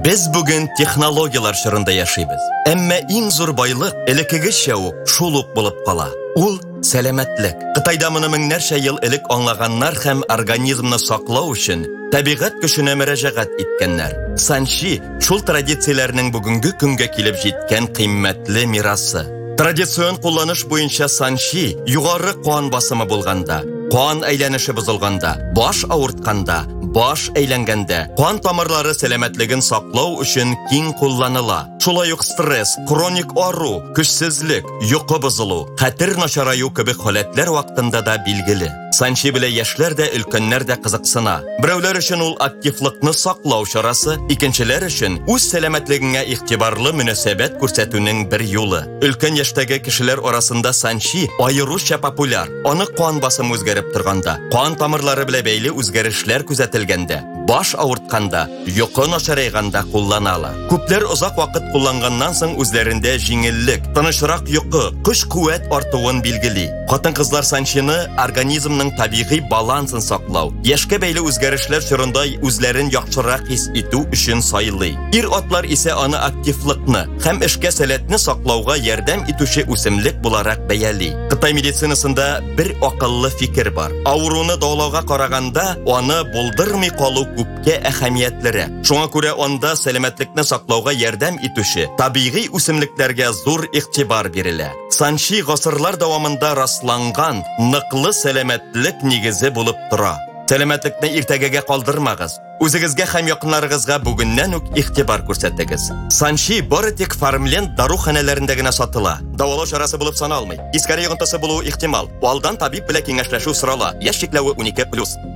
Без бүген технологиялар шырында яшибез. Әмма иң зур байлык элеккегечә үк шул ук булып кала. Ул сәламәтлек. Кытайда моны меңнәрчә ел элек аңлаганнар һәм организмны саклау өчен табигать көченә мөрәҗәгать иткәннәр. Санчи шул традицияләрнең бүгенге көнгә килеп җиткән кыйммәтле мирасы. Традицион кулланыш буенча санчи югары кан басымы булганда, кан әйләнеше бозылганда, баш авыртканда, баш әйләнгәндә, кан тамырлары сәламәтлеген саклау өчен киң кулланыла. Шулай ук стресс, хроник ару, көчсезлек, йокы бозылу, хәтер начараю кебек халәтләр вакытында да билгеле. Санчи белән яшьләр дә, өлкәннәр дә кызыксына. Берәүләр өчен ул активлыкны саклау чарасы, икенчеләр өчен үз сәламәтлегенә игътибарлы мөнәсәбәт күрсәтүнең бер юлы. Өлкән яшьтәге кешеләр арасында санчи аеруча популяр. Аны кан басымы үзгәреп торганда, кан тамырлары белән бәйле үзгәрешләр күзәтелгәндә, баш авыртканда, йокы начарайганда кулланалар. Күпләр озак вакыт кулланганнан соң үзләрендә җиңеллек, тынычрак йокы, көч-куәт артуын билгели. Хатын-кызлар санчины организмның табигый балансын саклау, яшькә бәйле үзгәрешләр чорында үзләрен яхшырак хис итү өчен сайлый. Ир-атлар исә аны активлыкны һәм эшкә сәләтне саклауга ярдәм итүче үсемлек буларак бәяли. Кытай медицинасында бер акыллы фикер бар. Авыруны дәвалауга караганда, аны булдырмый калу күпкә әһәмиятлерәк. Шуңа күрә анда сәламәтлекне саклауга ярдәм итүче табигый үсемлекләргә зур игътибар бирелә. Санчи гасырлар дәвамында расланган ныклы сәламәтлек нигезе булып тора. Сәламәтлекне иртәгәгә калдырмагыз. Үзегезгә һәм якыннарыгызга бүгеннән үк игътибар күрсәтегез. Санчи бары тик Фармленд даруханәләрендә генә сатыла. Дәвалау чарасы булып саналмый. Искәре йогынтысы булуы ихтимал. Алдан табиб белән киңәшләшү сорала. Яшь чикләве 12+.